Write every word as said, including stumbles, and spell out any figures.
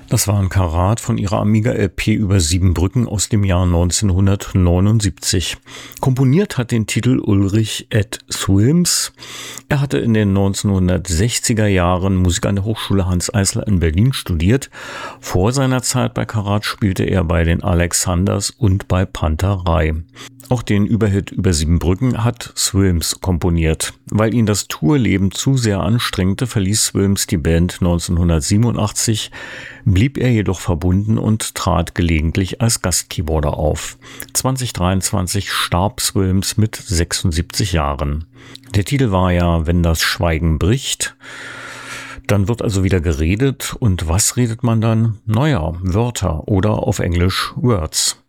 Das war ein Karat von ihrer Amiga L P über sieben Brücken aus dem Jahr neunzehnhundertneunundsiebzig. Komponiert hat den Titel Ulrich Ed Swilms. Er hatte in den neunzehnhundertsechziger Jahren Musik an der Hochschule Hanns Eisler in Berlin studiert. Vor seiner Zeit bei Karat spielte er bei den Alexanders und bei Panterei. Auch den Überhit Über sieben Brücken hat Swilms komponiert. Weil ihn das Tourleben zu sehr anstrengte, verließ Swilms die Band neunzehnhundertsiebenundachtzig, blieb er jedoch verbunden und trat gelegentlich als Gastkeyboarder auf. zwanzig dreiundzwanzig starb Swilms mit sechsundsiebzig Jahren. Der Titel war ja Wenn das Schweigen bricht. Dann wird also wieder geredet. Und was redet man dann? Naja, Wörter oder auf Englisch Words.